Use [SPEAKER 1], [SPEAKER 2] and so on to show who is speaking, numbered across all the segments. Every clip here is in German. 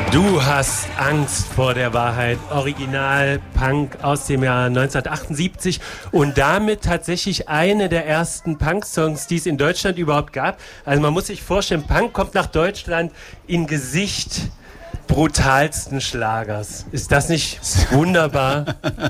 [SPEAKER 1] Du hast Angst vor der Wahrheit. Original Punk aus dem Jahr 1978 und damit tatsächlich eine der ersten Punk-Songs, die es in Deutschland überhaupt gab. Also man muss sich vorstellen, Punk kommt nach Deutschland in Gesicht brutalsten Schlagers. Ist das nicht wunderbar?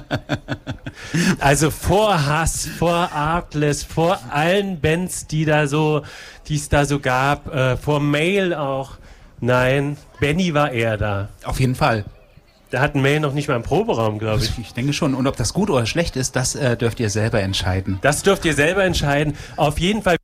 [SPEAKER 1] Also vor Hass, vor Artless, vor allen Bands, die es da so gab, vor Mail auch. Nein, Benny war eher da.
[SPEAKER 2] Auf jeden Fall.
[SPEAKER 1] Da hat Mail noch nicht mal einen Proberaum, glaube ich.
[SPEAKER 2] Ich denke schon. Und ob das gut oder schlecht ist, das dürft ihr selber entscheiden.
[SPEAKER 1] Das dürft ihr selber entscheiden. Auf jeden Fall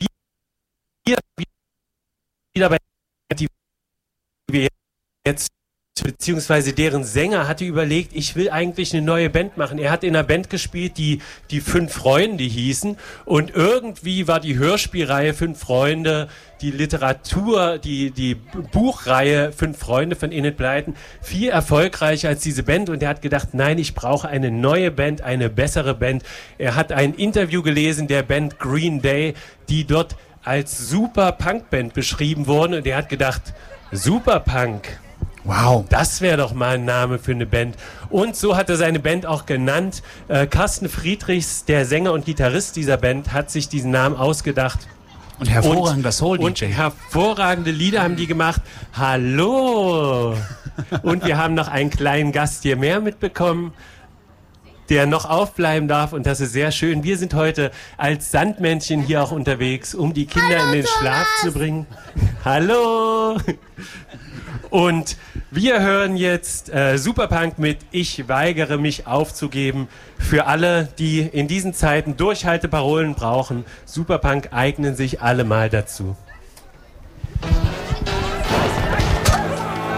[SPEAKER 1] wieder bei die wir jetzt, beziehungsweise deren Sänger hatte überlegt, ich will eigentlich eine neue Band machen. Er hat in einer Band gespielt, die 5 Freunde hießen, und irgendwie war die Hörspielreihe 5 Freunde, die Literatur, die Buchreihe 5 Freunde von Enid Blyton viel erfolgreicher als diese Band, und er hat gedacht, nein, ich brauche eine neue Band, eine bessere Band. Er hat ein Interview gelesen der Band Green Day, die dort als Super Punk Band beschrieben wurden, und er hat gedacht, Super Punk.
[SPEAKER 2] Wow.
[SPEAKER 1] Das wäre doch mal ein Name für eine Band. Und so hat er seine Band auch genannt. Carsten Friedrichs, der Sänger und Gitarrist dieser Band, hat sich diesen Namen ausgedacht.
[SPEAKER 2] Und hervorragender Soul-DJ.
[SPEAKER 1] Und hervorragende Lieder haben die gemacht. Hallo! Und wir haben noch einen kleinen Gast hier mehr mitbekommen, der noch aufbleiben darf, und das ist sehr schön. Wir sind heute als Sandmännchen hier auch unterwegs, um die Kinder in den Schlaf zu bringen. Hallo! Und wir hören jetzt Superpunk mit Ich weigere mich aufzugeben. Für alle, die in diesen Zeiten Durchhalteparolen brauchen, Superpunk eignen sich alle mal dazu.